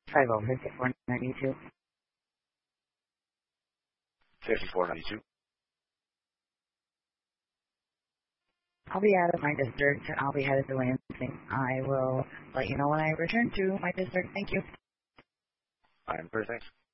505492. 5492. I'll be out of my district. I'll be headed to Lansing. I will let you know when I return to my district. Thank you. I'm pretty thanks.